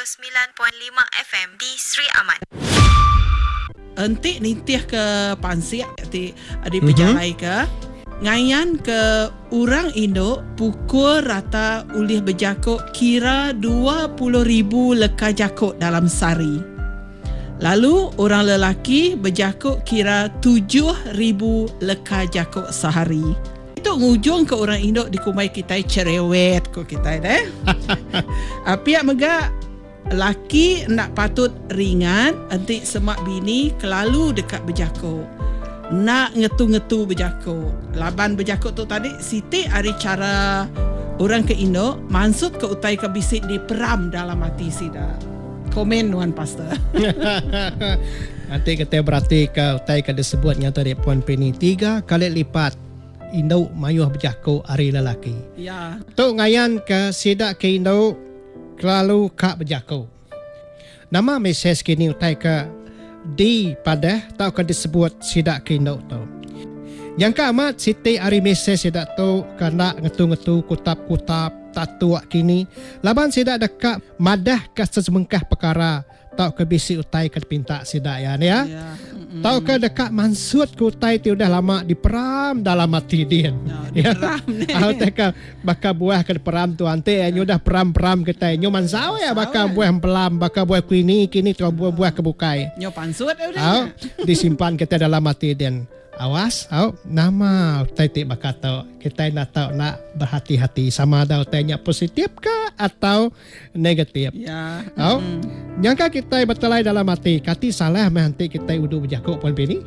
109.5 FM di Sri Aman. Entik nitih ke pansik adik pejarai ke ngayan ke orang Indo pukul rata ulih berjakuk kira 20,000 leka jakuk dalam sehari. Lalu orang lelaki berjakuk kira 7,000 leka jakuk sehari. Itu ngujung ke orang Indo di kumai kita cerewet ko kita deh. Pihak mega laki nak patut ringan entik semak bini kelalu dekat berjakuk. Nak ngetu-ngetu berjakuk. Laban berjakuk tu tadi Siti ada cara orang ke Indo maksud ke utai ke bisik di peram dalam hati sida. Komen Nuan Pastor. Nanti kita berarti ke utai ke disebut nyata di Puan Penny 3 kali lipat Indo mayuh berjakuk hari lelaki. Ya. Tu ngayan ke sidak ke Indo kelalu kak berjakuk. Nama mesej kini utai ke di pada tau ke disebut sidak ke Indo tu. Yang ke amat Siti hari mesej sidak tu kena ngetu-ngetu kutap-kutap tatuak kini. Laban sidak dekat madah ke sesemengkah perkara tau ke bisi utai ke pinta sidak ya. Tau ke dekat mansut ke utai ti udah lama diperam dalam hati dia. Ya. Tahu teka bakal buah ke peram tu ante nyo dah peram-peram kita nyo mansau ya bakal buah pelam bakal buah kini tu buah kebukai. Nyo pansut udah. Disimpan kita dalam hati dia. Awas, nama utai ti bakal tahu kita nak tahu nak berhati-hati sama ada utainya positif ke atau negatif. Ya. Nyangka kita bertelai dalam hati kati salah nanti kita udah berjakuk Puan Penny.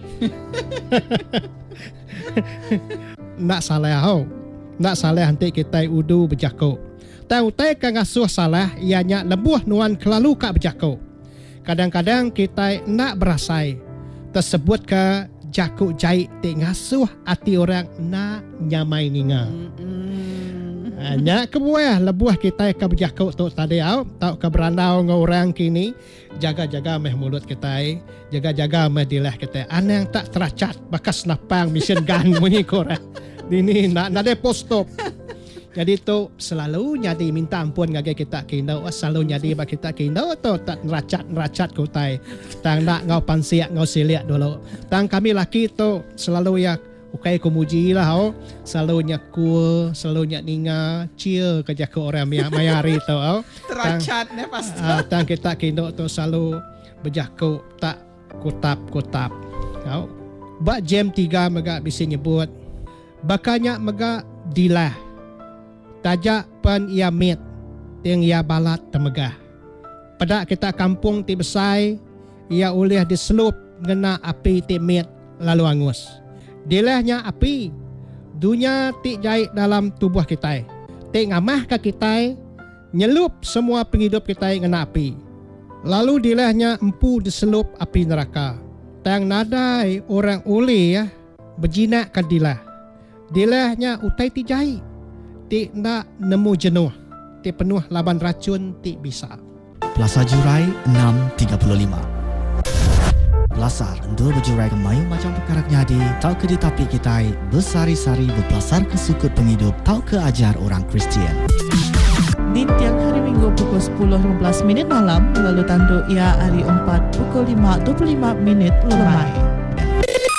Nak salah nak salah nanti kita udah berjakuk. Tahu utai ke ngasuh salah ianya lebuh nuan kelalu kak berjakuk. Kadang-kadang kita nak berasai tersebut ke jakuk jahit tik ngasuh hati orang nak nyamai ninga. Hanya kebuah lebuah kita ke berjakuk tu tadi tau ke berandau dengan orang kini jaga-jaga meh mulut kita jaga-jaga meh dilah kita anang tak teracat bakas napang mission gun bunyi korang ini nak ada post stop. Jadi tu selalu nyadi minta ampun ngage kita kino selalu nyadi bagi kita kino tu tak neracat kutai tang nak ngau pansiak ngau siliak dulu tang kami laki tu selalu ya ukai kumuji lah selalu nyaku selalu nyak ninga cia kerja ke orang mayari tu teracat ne pasti tang kita kino tu selalu berjaku tak kutap bak jam 3 mega bisa nyebut bakanya mega dilah tajak pen ia mit yang ia balat temegah. Pada kita kampung ti besai ia ulih diselup ngena api ti mit lalu angus. Dilahnya api dunia ti jahit dalam tubuh kita. Ti ngamah ke kita nyelup semua penghidup kita ngena api. Lalu dilahnya empu diselup api neraka. Tang nadai orang ulih ya berjinak ke dilah. Dilahnya utai ti jahit. Ti nak nemu jenuh. Ti penuh laban racun ti bisa. Plaza Jurai 635. Belasar endul berjurai kemayu macam perkara nyadi. Tau ke ditapi kita bersari-sari berbelasar ke sukut penghidup. Tau ke ajar orang Kristian. Di tiang hari Minggu pukul 10.15 malam lalu tanduk ia hari 4 pukul 5.25 lemai.